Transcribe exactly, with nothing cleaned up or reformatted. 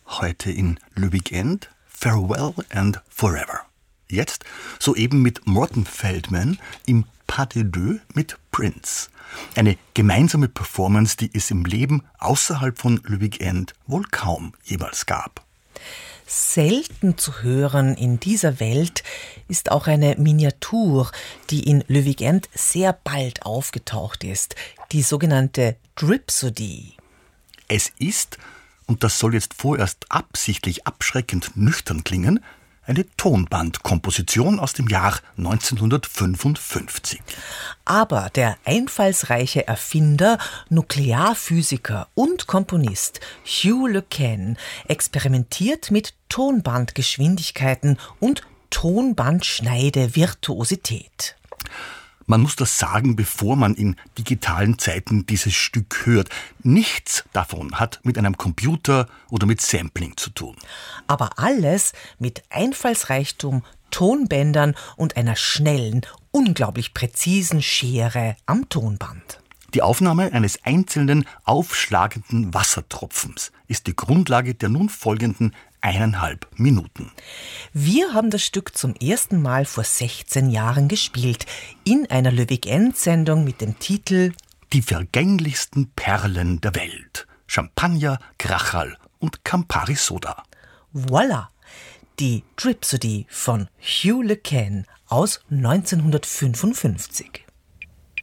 heute in Le Weekend, Farewell and Forever. Jetzt soeben mit Morton Feldman im Pas de Deux mit Prince. Eine gemeinsame Performance, die es im Leben außerhalb von Le Weekend wohl kaum jemals gab. Selten zu hören in dieser Welt ist auch eine Miniatur, die in Le Weekend sehr bald aufgetaucht ist, die sogenannte Dripsody. Es ist, und das soll jetzt vorerst absichtlich abschreckend nüchtern klingen, eine Tonbandkomposition aus dem Jahr neunzehnhundertfünfundfünfzig. Aber der einfallsreiche Erfinder, Nuklearphysiker und Komponist Hugh Le Cain experimentiert mit Tonbandgeschwindigkeiten und Tonbandschneide-Virtuosität. Man muss das sagen, bevor man in digitalen Zeiten dieses Stück hört. Nichts davon hat mit einem Computer oder mit Sampling zu tun. Aber alles mit Einfallsreichtum, Tonbändern und einer schnellen, unglaublich präzisen Schere am Tonband. Die Aufnahme eines einzelnen aufschlagenden Wassertropfens ist die Grundlage der nun folgenden eineinhalb Minuten. Wir haben das Stück zum ersten Mal vor sechzehn Jahren gespielt, in einer Le Weekend-Sendung mit dem Titel Die vergänglichsten Perlen der Welt. Champagner, Krachal und Campari Soda. Voilà, die Dripsody von Hugh Le Cain aus neunzehnhundertfünfundfünfzig.